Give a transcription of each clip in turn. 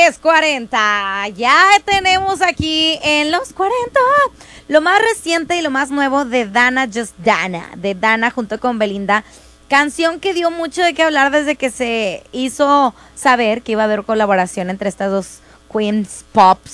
es 40. Ya tenemos aquí en los 40 lo más reciente y lo más nuevo de Dana Just Dana, de Dana junto con Belinda. Canción que dio mucho de qué hablar desde que se hizo saber que iba a haber colaboración entre estas dos Queens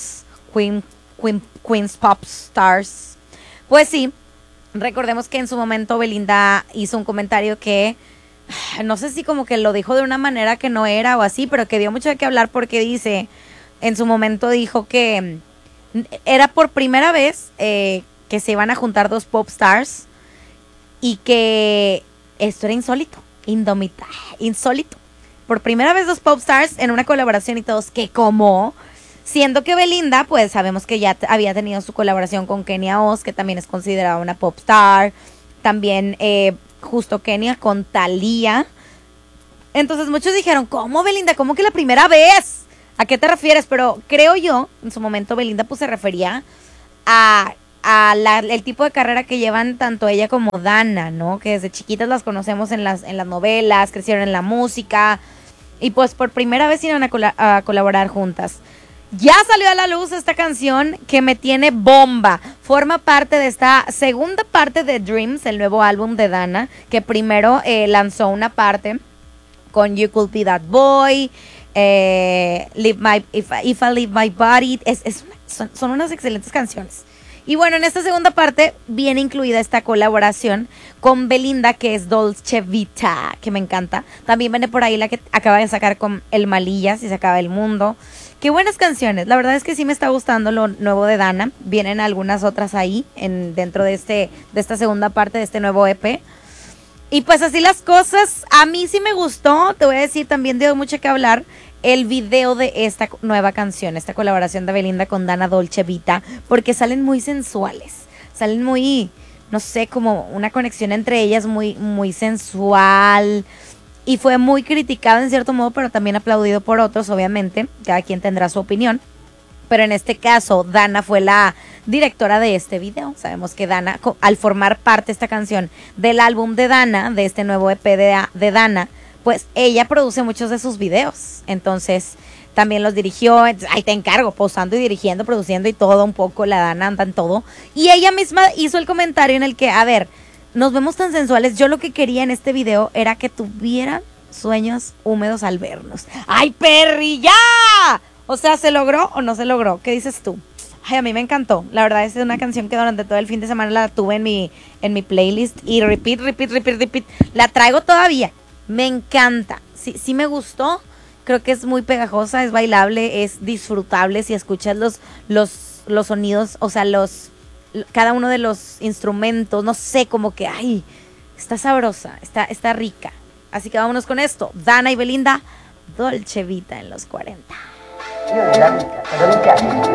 Pop Stars. Pues sí, recordemos que en su momento Belinda hizo un comentario que no sé si como que lo dijo de una manera que no era o así, pero que dio mucho de qué hablar porque dice, en su momento dijo que era por primera vez que se iban a juntar dos pop stars y que esto era insólito. Por primera vez dos pop stars en una colaboración y todos, que como, siendo que Belinda, pues sabemos que ya había tenido su colaboración con Kenia Oz, que también es considerada una pop star, también justo Kenia con Thalía. Entonces muchos dijeron, ¿cómo Belinda? ¿Cómo que la primera vez? ¿A qué te refieres? Pero creo yo, en su momento Belinda pues se refería a el tipo de carrera que llevan tanto ella como Dana, ¿no? Que desde chiquitas las conocemos en las novelas, crecieron en la música y pues por primera vez iban a colaborar juntas. Ya salió a la luz esta canción que me tiene bomba. Forma parte de esta segunda parte de Dreams, el nuevo álbum de Dana, que primero lanzó una parte con You Could Be That Boy, If I Leave My Body. Son unas excelentes canciones. Y bueno, en esta segunda parte viene incluida esta colaboración con Belinda, que es Dolce Vita, que me encanta. También viene por ahí la que acaba de sacar con El Malillas y Se Acaba el Mundo. Qué buenas canciones. La verdad es que sí me está gustando lo nuevo de Dana. Vienen algunas otras ahí dentro de esta segunda parte de este nuevo EP. Y pues así las cosas. A mí sí me gustó. Te voy a decir, también dio mucho que hablar el video de esta nueva canción, esta colaboración de Belinda con Dana Dolce Vita, porque salen muy sensuales, salen muy, no sé, como una conexión entre ellas muy, muy sensual, y fue muy criticado en cierto modo, pero también aplaudido por otros, obviamente, cada quien tendrá su opinión, pero en este caso Dana fue la directora de este video. Sabemos que Dana, al formar parte esta canción del álbum de Dana, de este nuevo EP de Dana, pues ella produce muchos de sus videos, entonces también los dirigió. Ahí te encargo, posando y dirigiendo, produciendo y todo un poco, la Dana anda en todo, y ella misma hizo el comentario en el que, a ver, nos vemos tan sensuales, yo lo que quería en este video era que tuvieran sueños húmedos al vernos. ¡Ay, Perry, ya! O sea, ¿se logró o no se logró? ¿Qué dices tú? Ay, a mí me encantó. La verdad es una canción que durante todo el fin de semana la tuve en mi playlist y repeat. La traigo todavía. Me encanta, sí me gustó, creo que es muy pegajosa, es bailable, es disfrutable si escuchas los sonidos, o sea, cada uno de los instrumentos, no sé, como que, ay, está sabrosa, está rica. Así que vámonos con esto, Dana y Belinda, Dolce Vita en los 40. Io nella vita, per un piatto,